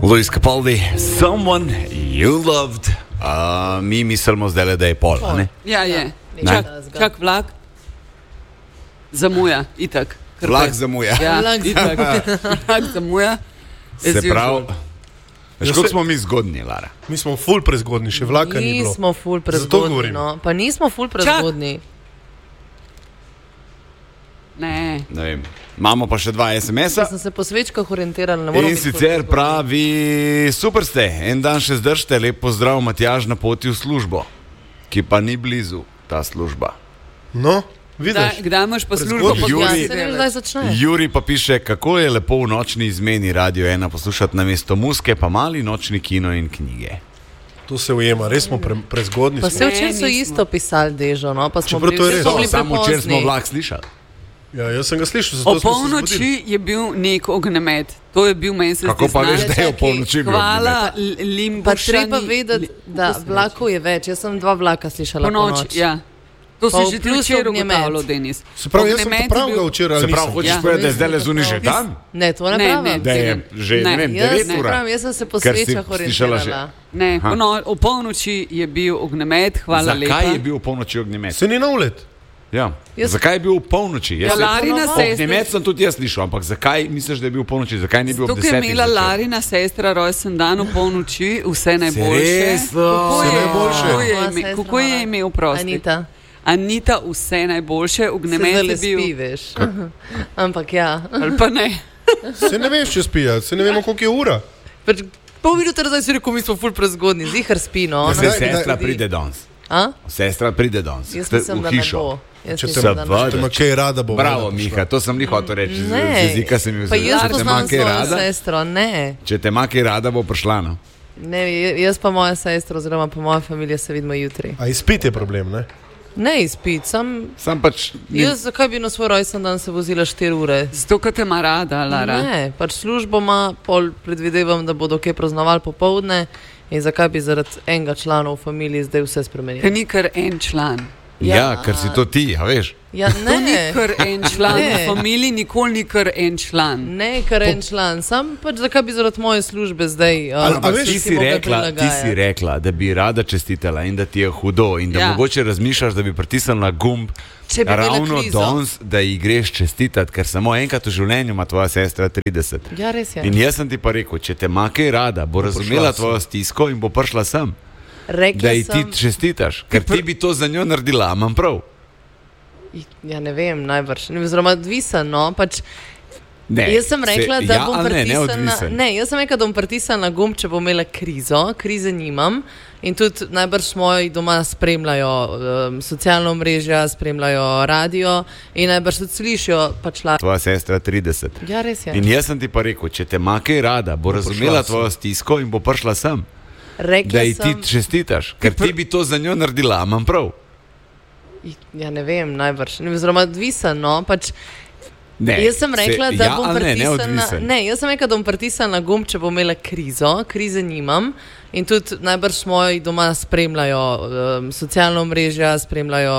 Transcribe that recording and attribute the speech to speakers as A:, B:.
A: Luis Capaldi, Someone You Loved. Mi mislimo zdaj, da je pol, ne?
B: Ja, je. Čak vlak zamuja, itak.
A: Vlak zamuja.
B: Ja, itak. Vlak zamuja.
A: Se pravi, kako smo mi zgodni, Lara?
C: Mi smo ful prezgodni, še vlaka ni bilo.
D: Nismo ful
C: Zato
D: prezgodni,
C: govorim.
D: no. Pa nismo ful prezgodni.
B: Ne.
A: Ne vem. Imamo pa še 2 SMS-a.
D: Sem se po svečkah orientirala, ne morem
A: In
D: biti ful
A: sicer
D: prezgodni.
A: pravi, super ste, en dan še zdržite, lep pozdrav Matjaž na poti v službo, ki pa ni blizu ta služba.
C: No, vidiš?
B: Kdaj imaš pa službo?
C: Prezgodni.
B: pa
D: Ja,
A: Juri.
D: se ne vem, kdaj začne.
A: Juri pa piše, kako je lepo v nočni izmeni Radio 1 poslušati namesto muske, pa mali nočni kino in knjige.
C: To se ujema, res smo prezgodni.
D: Pa se
C: smo.
D: včeraj so
B: nismo.
D: isto pisali Dežo, no, pa smo
C: Čeprav to je res.
D: so bili
A: Samo včeraj smo
D: prepozni.
A: vlak slišali.
C: Ja, jaz sem ga slišal, zato
B: O
C: smo se
B: polnoči
C: zbudili.
B: je bil nek ognjemet. To je bil meni se
A: Kako
B: zdi
A: pa
B: znan.
A: veš, da je o polnoči bil
B: Hvala
D: Pa
B: Limbušani.
D: treba vedeti, da vlakov je več. Jaz sem 2 vlaka slišala
B: Po noči, ja. To
D: Pa
B: si že ti
D: plus
B: včeraj
D: ognjemet.
B: ugotavljal, Denis.
C: Se pravi, jaz sem
B: Ognjemet
C: to
B: je
C: pravega
B: bil-
C: včeraj,
A: Se
C: ali
A: pravi,
C: nisem?
A: hočeš
B: Ja.
A: povedati, da je zdaj le zunaj že dan?
D: Ne, to ne
B: Ne,
D: pravim.
B: ne.
A: Da je že, ne vem,
D: Jaz
A: 9
D: ne
A: ur.
D: pravim, jaz sem se po
A: Ker si
D: svečah
A: slišala že.
D: orientirala.
B: Ne,
A: Ha.
B: o polnoči je bil ognjemet, hvala lepa.
A: Zakaj je bil v polnoči ognjemet?
C: Se ni na ulet.
A: Ja.
D: Jaz-
A: Zakaj je bil v polnoči?
B: Ja, Larina sestra.
A: Ognjemet sem tudi jaz slišal, ampak zakaj misliš, da je bil v polnoči? Zakaj ni bil ob
B: Tukaj
A: 10?
B: je imela Larina sestra rojsten dan v polnoči, vse najboljše.
A: Resno?
B: Kako
C: Vse
B: je-
C: najboljše.
B: kako je
D: Moja
B: ime-
D: sestra
B: Kako je
D: Mara.
B: imel prosti?
D: Anita,
B: vse najboljše,
D: se
B: ognjemet
D: zdaj
B: je bil.
D: spi, veš. Ampak ja.
B: Ali pa ne.
C: Se ne veš, če spija, se ne vemo, koliko je ura.
D: Pač pol minute nazaj si rekel, mi smo ful prezgodni, zihar spi, no.
A: Ja,
D: Ona
A: se
D: se
A: sestra
D: zbudi.
A: pride danes.
D: A?
A: Sestra pride danes.
D: Jaz
A: Ste
D: mislim,
A: v
D: da ne
A: hišo.
D: bo. Jaz
C: Če te
D: mislim, da ne bo.
A: Seveda.
C: Če ima kaj rada, bo.
A: Bravo,
C: voda
A: Miha, to sem liho to reči. Z
D: Ne,
A: jezika sem jo
D: pa jaz
A: Če te
D: poznam
A: ima kaj
D: svojo
A: rada,
D: sestro, ne.
A: če te ima kaj rada, bo prišla. No?
D: Ne, jaz pa moja sestra, oziroma pa moja familija se vidimo jutri.
C: A izpit je problem, ne?
D: Ne izpit, sam.
A: Sam pač.
D: Jaz zakaj bi na svoj rojsten dan se vozila 4 ure?
B: Zato, ker te ima rada, Lara.
D: Ne, pač službo ima, pol predvidevam, da bodo kaj praznovali popovdne in zakaj bi zaradi enega člana v familiji zdaj vse
B: Ker
D: spremenili.
B: ni kar en član.
A: Ja, ker si to ti, a veš.
D: Ja,
B: To ni
D: ne,
B: kar en član
D: Ne.
B: v familiji, nikoli ni kar en član.
D: ne, kar en član, sam pač zakaj bi zaradi moje službe zdaj.
C: A veš,
A: Ti si rekla, da bi rada čestitala in da ti je hudo in da
B: Ja.
A: mogoče razmišljaš, da bi pritisnila gumb
D: Če bi imela
A: ravno
D: krizo.
A: danes, da ji greš čestitati, ker samo enkrat v življenju ima tvoja sestra 30.
D: Ja, res je.
A: In jaz sem ti pa rekel, če te ima kaj rada, bo razumela
C: prišla sem.
A: tvojo stisko in bo prišla sem,
D: Rekla
A: da ji ti
D: sem,
A: čestitaš, ker ti bi to za njo naredila, a imam prav.
D: ja ne vem, najbrž, oziroma odvisen, no, pač.
A: Ne,
D: Jaz sem rekla, da
A: ja,
D: bom
A: ali ne,
D: pritisnila.
A: neodvisen.
D: Ne, jaz sem rekla, da bom pritisnila gumb, če bom imela krizo. Krize nimam. In tudi najbrž moji doma spremljajo socialno mrežo, spremljajo radio in najbrž tudi slišijo pač la.
A: Tvoja sestra 30.
D: Ja, res je.
A: In jaz sem ti pa rekel, če te ima kaj rada, bo razumela
C: prišla
A: tvojo stisko in bo prišla sem,
D: Rekla
A: da ji ti
D: sem,
A: čestitaš, ker ti bi to za njo naredila, a imam prav.
D: ja ne vem, najbrž, oziroma odvisen, no, pač.
A: Ne,
D: Jaz sem rekla, da
A: ja,
D: bom
A: ali ne,
D: pritisnila.
A: neodvisen.
D: Ne, jaz sem rekla, da bom pritisnila gumb, če bom imela krizo. Krize nimam. In tudi najbrž moji doma spremljajo socialno mrežo, spremljajo